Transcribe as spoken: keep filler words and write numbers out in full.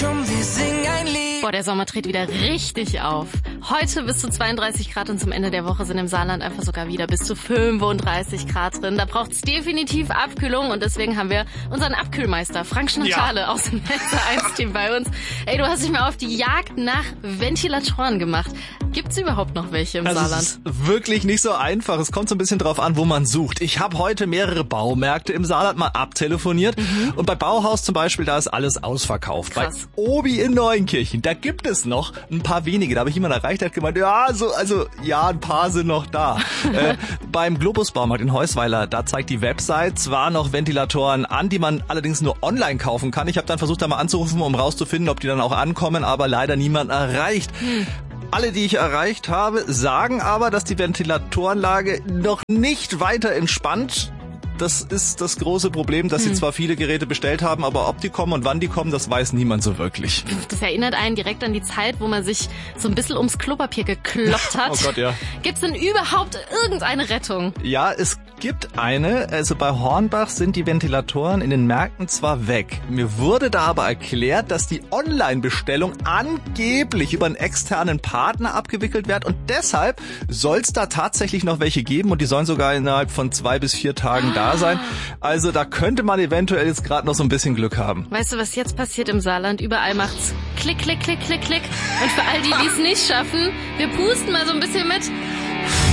Komm, wir singen ein Lied. Boah, der Sommer tritt wieder richtig auf. Heute bis zu zweiunddreißig Grad und zum Ende der Woche sind im Saarland einfach sogar wieder bis zu fünfunddreißig Grad drin. Da braucht's definitiv Abkühlung und deswegen haben wir unseren Abkühlmeister Frank Schnatale ja. aus dem Netze eins Team bei uns. Ey, du hast dich mal auf die Jagd nach Ventilatoren gemacht. Gibt's überhaupt noch welche im also Saarland? Es ist wirklich nicht so einfach. Es kommt so ein bisschen drauf an, wo man sucht. Ich habe heute mehrere Baumärkte im Saarland mal abtelefoniert. Mhm. Und bei Bauhaus zum Beispiel, da ist alles ausverkauft. Krass. Bei Obi in Neunkirchen, da gibt es noch ein paar wenige. Da habe ich jemanden erreicht, der hat gemeint, ja, so, also ja, ein paar sind noch da. äh, beim Globus Baumarkt in Heusweiler, da zeigt die Website zwar noch Ventilatoren an, die man allerdings nur online kaufen kann. Ich habe dann versucht, da mal anzurufen, um rauszufinden, ob die dann auch ankommen, aber leider niemand erreicht. Hm. Alle, die ich erreicht habe, sagen aber, dass die Ventilatorenlage noch nicht weiter entspannt. Das ist das große Problem, dass hm. sie zwar viele Geräte bestellt haben, aber ob die kommen und wann die kommen, das weiß niemand so wirklich. Das erinnert einen direkt an die Zeit, wo man sich so ein bisschen ums Klopapier gekloppt hat. Oh Gott, ja. Gibt's denn überhaupt irgendeine Rettung? Ja, es gibt eine. Also bei Hornbach sind die Ventilatoren in den Märkten zwar weg. Mir wurde da aber erklärt, dass die Online-Bestellung angeblich über einen externen Partner abgewickelt wird und deshalb soll es da tatsächlich noch welche geben und die sollen sogar innerhalb von zwei bis vier Tagen da sein. Also da könnte man eventuell jetzt gerade noch so ein bisschen Glück haben. Weißt du, was jetzt passiert im Saarland? Überall macht's klick, klick, klick, klick, klick. Und für all die, die es nicht schaffen, wir pusten mal so ein bisschen mit.